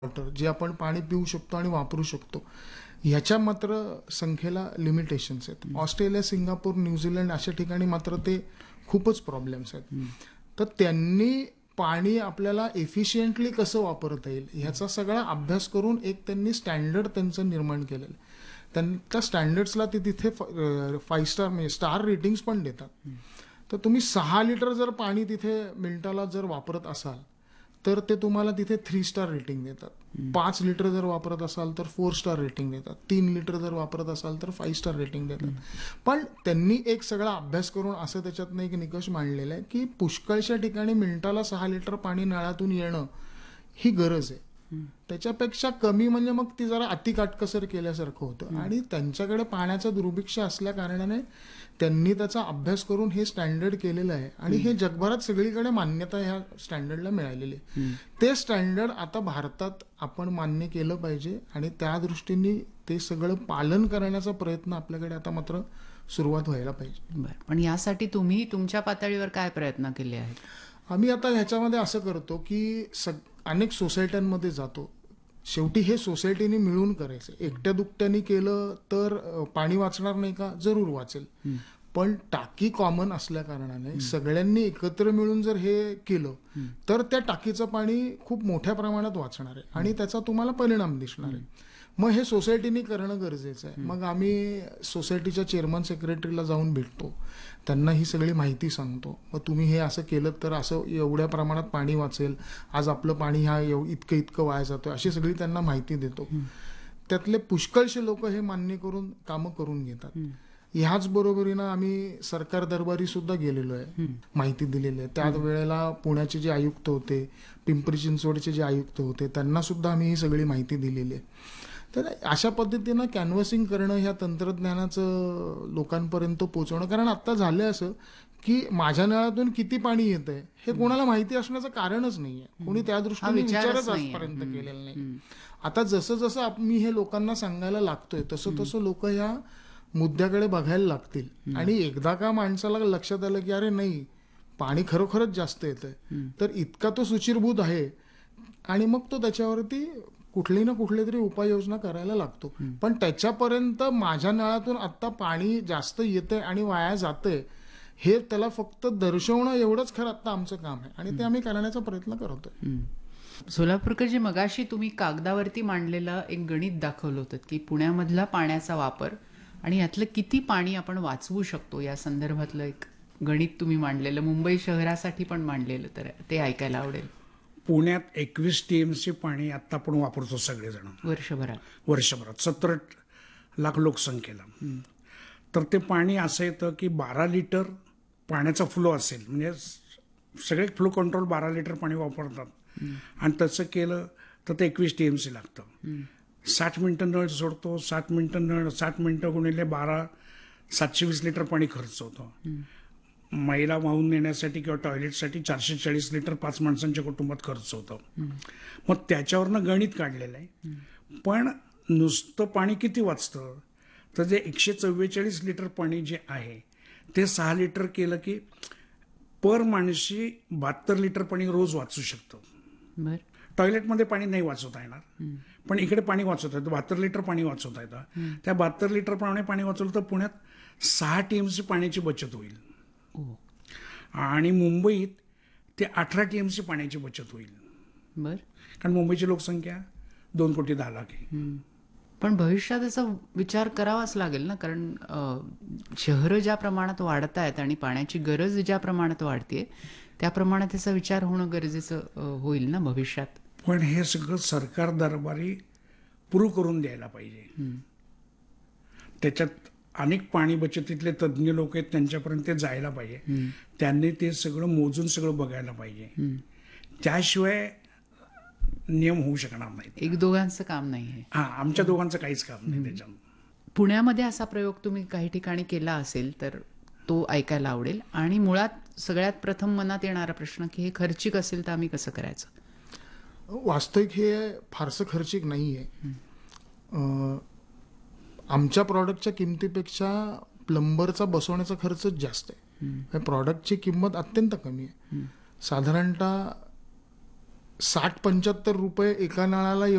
Water जे आपण पाणी पिऊ शकतो आणि वापरू शकतो ह्याच्या मात्र संख्येला लिमिटेशन्स आहेत. ऑस्ट्रेलिया, सिंगापूर, न्यूझीलंड अशा ठिकाणी मात्र ते खूपच प्रॉब्लेम्स आहेत. तर त्यांनी पाणी आपल्याला एफिशियंटली कसं वापरता येईल ह्याचा सगळा अभ्यास करून एक त्यांनी स्टँडर्ड त्यांचं निर्माण केलेलं. त्या स्टँडर्ड्सला ते तिथे 5 स्टार म्हणजे स्टार रेटिंग्स पण देतात. तर तुम्ही 6 लिटर जर पाणी तिथे मिनिटाला जर वापरत असाल तर ते तुम्हाला तिथे 3 स्टार रेटिंग देतात. 5 लिटर जर वापरत असाल तर 4 स्टार रेटिंग देतात. 3 लिटर जर वापरत असाल तर 5 स्टार रेटिंग देतात. पण त्यांनी एक सगळा अभ्यास करून असं त्याच्यातनं एक निकष मांडलेला आहे की पुष्कळशा ठिकाणी मिनिटाला 6 लिटर पाणी नळातून येणं ही गरज आहे. त्याच्यापेक्षा कमी म्हणजे मग ती जरा अतिकाटकसर केल्यासारखं होतं. आणि त्यांच्याकडे पाण्याचं दुर्भिक्ष असल्या कारणाने त्यांनी त्याचा अभ्यास करून हे स्टँडर्ड केलेलं आहे आणि हे जगभरात सगळीकडे मान्यता ह्या स्टँडर्डला मिळालेली आहे. ते स्टँडर्ड आता भारतात आपण मान्य केलं पाहिजे आणि त्या दृष्टीने ते सगळं पालन करण्याचा प्रयत्न आपल्याकडे आता मात्र सुरुवात व्हायला पाहिजे. बरं, पण यासाठी तुम्ही तुमच्या पातळीवर काय प्रयत्न केले आहेत? आम्ही आता ह्याच्यामध्ये असं करतो की अनेक सोसायट्यांमध्ये जातो. शेवटी हे सोसायटीने मिळून करायचं. एकट्या दुकट्याने केलं तर पाणी वाचणार नाही का? जरूर वाचेल. पण टाकी कॉमन असल्या कारणाने सगळ्यांनी एकत्र मिळून जर हे केलं तर त्या टाकीचं पाणी खूप मोठ्या प्रमाणात वाचणार आहे आणि त्याचा तुम्हाला परिणाम दिसणार आहे. मग हे सोसायटीने करणं गरजेचं आहे. मग आम्ही सोसायटीच्या चेअरमन सेक्रेटरीला जाऊन भेटतो, त्यांना ही सगळी माहिती सांगतो. मग तुम्ही हे असं केलं तर असं एवढ्या प्रमाणात पाणी वाचेल, आज आपलं पाणी ह्या इतकं वाया जातोय, अशी सगळी त्यांना माहिती देतो. त्यातले पुष्कळशे लोक हे मान्य करून कामं करून घेतात. ह्याच बरोबरीनं आम्ही सरकार दरबारी सुद्धा गेलेलो आहे, माहिती दिलेली आहे. त्या वेळेला पुण्याचे जे आयुक्त होते, पिंपरी चिंचवडचे जे आयुक्त होते, त्यांना सुद्धा आम्ही ही सगळी माहिती दिलेली आहे. तर अशा पद्धतीनं कॅनव्हसिंग करणं ह्या तंत्रज्ञानाचं लोकांपर्यंत पोहोचवणं. कारण आता झालं असं की माझ्या नळातून किती पाणी येतंय हे कोणाला माहिती असण्याचं कारणच नाहीये. कोणी त्या दृष्टीने विचारच आजपर्यंत केलेला नाही. आता जसं जसं मी हे लोकांना सांगायला लागतोय तसं तसं लोक ह्या मुद्द्याकडे बघायला लागतील आणि एकदा का माणसाला लक्षात आलं की अरे नाही, पाणी खरोखरच जास्त येतंय तर इतका तो सुचिरभूत आहे आणि मग तो त्याच्यावरती कुठली ना कुठली तरी उपाययोजना करायला लागतो. पण त्याच्यापर्यंत माझ्या नळातून आता पाणी जास्त येतंय आणि वाया जातंय हे त्याला फक्त दर्शवणं एवढंच खरं आता आमचं काम आहे आणि ते आम्ही करण्याचा प्रयत्न करतोय. सोलापूरकर, मगाशी तुम्ही कागदावरती मांडलेलं एक गणित दाखवलं होतं की पुण्यामधला पाण्याचा वापर आणि यातलं किती पाणी आपण वाचवू शकतो या संदर्भातलं एक गणित तुम्ही मांडलेलं, मुंबई शहरासाठी पण मांडलेलं, तर ते ऐकायला आवडेल. पुण्यात 21 TMC पाणी आता आपण वापरतो सगळेजण वर्षभरात 17 लाख लोकसंख्येला. तर ते पाणी असं येतं की 12 लिटर पाण्याचा फ्लो असेल, म्हणजे सगळे फ्लो कंट्रोल 12 लिटर पाणी वापरतात आणि तसं केलं तर ते 21 TMC लागतं. 60 मिनिटं नळ सोडतो, 60 मिनिटं गुणिले 12, 720 लिटर पाणी खर्च होतो. महिला वाहून नेण्यासाठी किंवा टॉयलेटसाठी 440 लिटर 5 माणसांच्या कुटुंबात खर्च होतो. मग त्याच्यावरनं गणित काढलेलं आहे. पण नुसतं पाणी किती वाचतं तर जे 144 लिटर पाणी जे आहे ते 6 लिटर केलं की पर माणशी 72 लिटर पाणी रोज वाचू शकतं. टॉयलेटमध्ये पाणी नाही वाचवता येणार पण इकडे पाणी वाचवता येतं, 72 लिटर पाणी वाचवता येतं. त्या 72 लिटर पाणी वाचवलं तर पुण्यात 6 TMC पाण्याची बचत होईल आणि मुंबईत ते 18 TMC पाण्याची बचत होईल. कारण मुंबईची लोकसंख्या 2,10,00,000 आहे. पण भविष्यात याचा विचार करावाच लागेल ना, कारण शहरं ज्या प्रमाणात वाढत आहेत आणि पाण्याची गरज ज्या प्रमाणात वाढते त्या प्रमाणात त्याचा विचार होणं गरजेचं होईल ना भविष्यात. पण हे सगळं सरकार दरबारी प्रूव्ह करून द्यायला पाहिजे. त्याच्यात अनेक पाणी बचतीतले तज्ज्ञ लोक आहेत, त्यांच्यापर्यंत ते जायला पाहिजे. त्यांनी ते सगळं मोजून सगळं बघायला पाहिजे. त्याशिवाय नियम होऊ शकणार नाहीत. एक दोघांचं काम नाही. आमच्या दोघांचं काहीच काम नाही त्याच्यात. पुण्यामध्ये असा प्रयोग तुम्ही काही ठिकाणी केला असेल तर तो ऐकायला आवडेल. आणि मुळात सगळ्यात प्रथम मनात येणारा प्रश्न की हे खर्चिक असेल तर आम्ही कसं करायचं? वास्तविक हे फारसं खर्चिक नाही आहे. आमच्या प्रॉडक्टच्या किमतीपेक्षा प्लंबरचा बसवण्याचा खर्चच जास्त आहे. प्रॉडक्टची किंमत अत्यंत कमी आहे. साधारणतः 60-75 रुपये एका नळाला